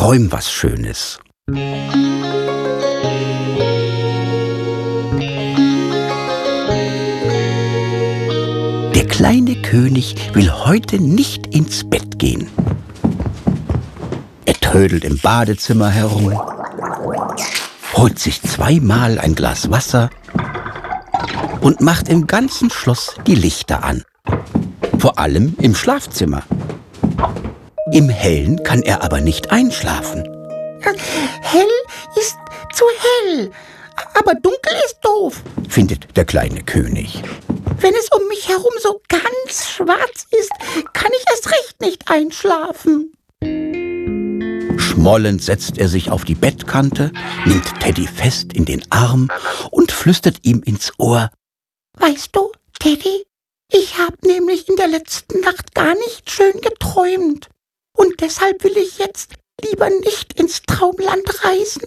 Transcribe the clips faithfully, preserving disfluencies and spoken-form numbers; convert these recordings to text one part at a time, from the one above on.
träum was Schönes. Der kleine König will heute nicht ins Bett gehen. Er trödelt im Badezimmer herum, holt sich zweimal ein Glas Wasser und macht im ganzen Schloss die Lichter an. Vor allem im Schlafzimmer. Im Hellen kann er aber nicht einschlafen. Hell ist zu hell, aber dunkel ist doof, findet der kleine König. Wenn es um mich herum so ganz schwarz ist, kann ich erst recht nicht einschlafen. Schmollend setzt er sich auf die Bettkante, nimmt Teddy fest in den Arm und flüstert ihm ins Ohr: Weißt du, Teddy, ich habe nämlich in der letzten Nacht gar nicht schön geträumt. Und deshalb will ich jetzt lieber nicht ins Traumland reisen.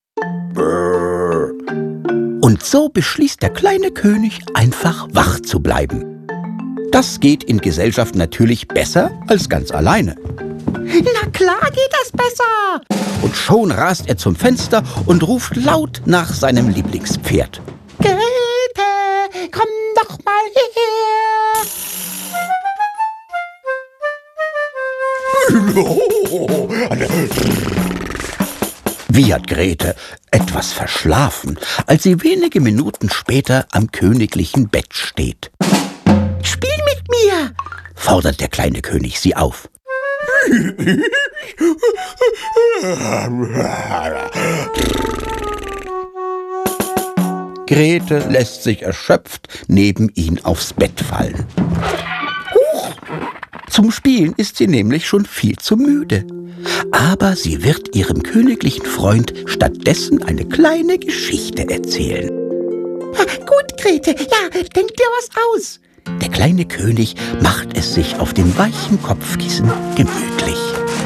Und so beschließt der kleine König, einfach wach zu bleiben. Das geht in Gesellschaft natürlich besser als ganz alleine. Na klar geht das besser. Und schon rast er zum Fenster und ruft laut nach seinem Lieblingspferd. Grete, komm doch mal hierher. Wie hat Grete etwas verschlafen, als sie wenige Minuten später am königlichen Bett steht. Spiel mit mir, fordert der kleine König sie auf. Grete lässt sich erschöpft neben ihn aufs Bett fallen. Huch! Zum Spielen ist sie nämlich schon viel zu müde. Aber sie wird ihrem königlichen Freund stattdessen eine kleine Geschichte erzählen. Gut, Grete, ja, denk dir was aus. Der kleine König macht es sich auf dem weichen Kopfkissen gemütlich.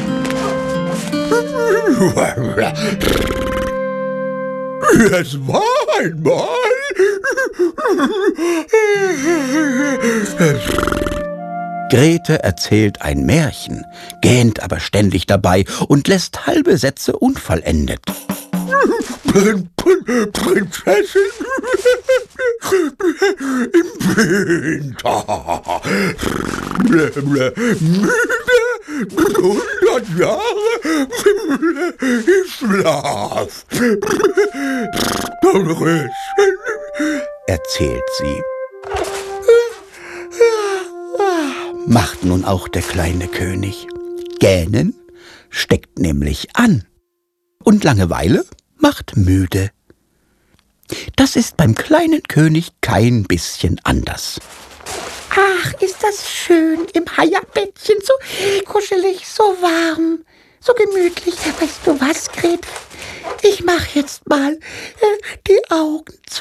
Es war einmal... Grete erzählt ein Märchen, gähnt aber ständig dabei und lässt halbe Sätze unvollendet. Prinzessin im Winter. Müde, hundert Jahre im Schlaf. Erzählt sie. Macht nun auch der kleine König. Gähnen steckt nämlich an. Und Langeweile macht müde. Das ist beim kleinen König kein bisschen anders. Ach, ist das schön im Eierbettchen, so kuschelig, so warm, so gemütlich. Weißt du was, Grete? Ich mach jetzt mal äh, die Augen zu.